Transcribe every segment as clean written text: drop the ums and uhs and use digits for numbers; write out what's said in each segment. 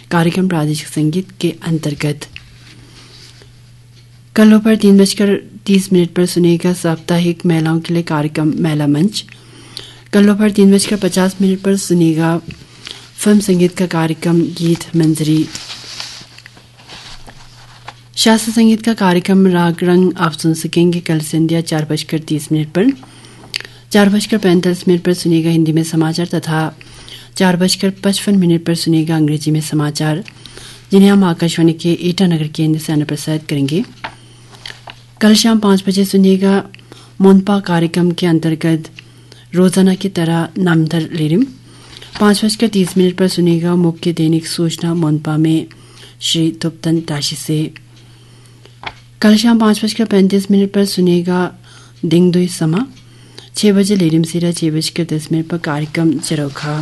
कार्यक्रम प्रादेशिक संगीत के अंतर्गत कल दोपहर 3:30 पर सुनेगा साप्ताहिक महिलाओं के लिए कार्यक्रम महिला मंच। कल दोपहर 3:50 पर सुनेगा फिल्म संगीत का कार्यक्रम गीत मंजरी। शास्त्रीय संगीत का कार्यक्रम राग रंग आप सुन सकेंगे कल संध्या 4:30 पर। 4:45 पर सुनेगा हिंदी में समाचार तथा 4:55 पर सुनेगा अंग्रेजी में समाचार, जिन्हें हम आकाशवाणी के ईटानगर केंद्र से अनुप्रसारित करेंगे। कल शाम 5 बजे सुनिएगा मोनपा कार्यक्रम के अंतर्गत रोजाना की तरह नामदर लिरिम। 5:30 पर सुनिएगा मुख्य दैनिक सूचना मोनपा में श्री तुप्तन ताशी से। कल शाम 5:35 पर सुनिएगा दिंगदुई समा। 6 बजे लिरिम सिरा। 6:10 पर कार्यक्रम चरौखा।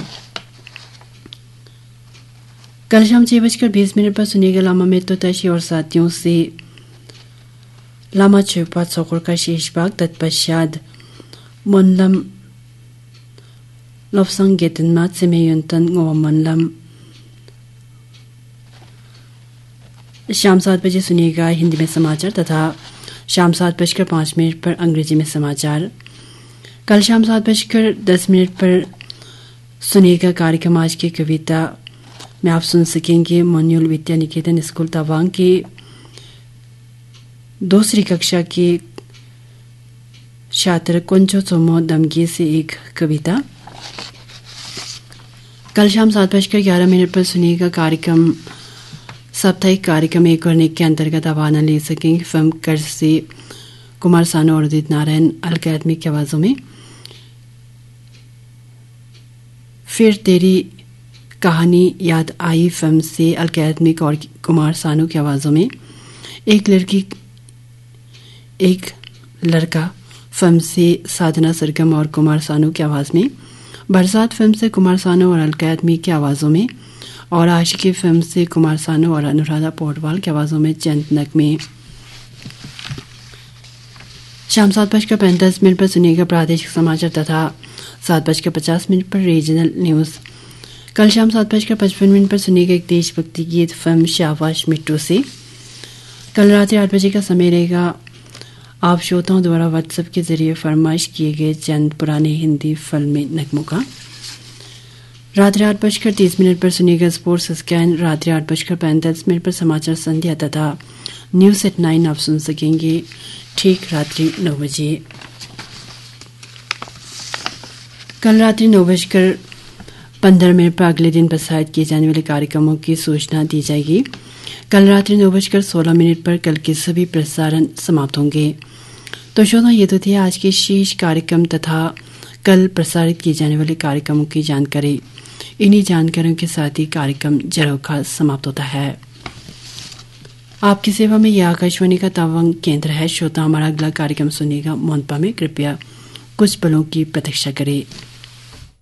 कल शाम 6:20 पर सुनिएगा लामा मेतो ताशी और साथियों से लामा चौपा सोकर का शेष भाग। तत्पश्चात मोनलम लोपसंग गेतनमात से मेयुंतन गो मोनलम। शाम 7 बजे सुनिएगा हिंदी में समाचार तथा शाम 7:05 पर अंग्रेजी में समाचार। कल शाम 7:10 पर सुनिएगा कार्यक्रम आज की कविता में आप सुन सकेंगे मोन्यूल विद्या निकेतन स्कूल तवांग की दूसरी कक्षा के छात्र कुंचो सोमो दमगे से एक कविता। कल शाम 7:11 पर सुनिएगा कार्यक्रम साप्ताहिक कार्यक्रम एक और नेक के अंतर्गत आप आनंद ले सकेंगे फिल्म कर्ज से कुमार सानू और उदित नारायण अलकादमी की आवाजों में। फिर तेरी कहानी याद आई फिल्म से अलकादमिक और कुमार सानू की आवाजों में। एक लड़की एक लड़का फिल्म से साधना सरगम और कुमार सानू की आवाज में। बरसात फिल्म से कुमार सानू और अलकादमी की आवाजों में। और आशिकी फिल्म से कुमार सानू और अनुराधा पौडवाल की आवाजों में चंद नगमे। शाम 7:45 पर सुनिएगा प्रादेशिक समाचार तथा 7:50 पर रीजनल न्यूज। कल शाम 7:55 पर सुनिएगा एक देशभक्ति गीत फिल्म शाबाश मिट्टू से। कल रात 8 बजे का समय रहेगा आप श्रोताओं द्वारा व्हाट्सएप के जरिए फरमाइश किए गए चंद पुराने हिंदी फिल्मी नगमों का। रात्रि 8:30 पर सुनिएगा स्पोर्ट्स स्कैन। रात्रि 8:45 पर समाचार संध्या तथा न्यूज एट 9 आप सुन सकेंगे ठीक रात्रि 9 बजे। कल रात्रि 9:15 पर अगले दिन प्रसारित किए जाने वाले कार्यक्रमों की सूचना दी जाएगी। कल रात्रि 9:16 पर कल के सभी प्रसारण समाप्त होंगे। तो श्रोताओं, ये तो थी आज के शेष कार्यक्रम तथा कल प्रसारित किए जाने वाले कार्यक्रमों की जानकारी। इन्हीं जानकारियों के साथ ही कार्यक्रम जरौखा समाप्त होता है। आपकी सेवा में यह आकाशवाणी का तवांग केंद्र है। श्रोता, हमारा अगला कार्यक्रम सुनिएगा मोनपा में। कृपया कुछ पलों की प्रतीक्षा करें।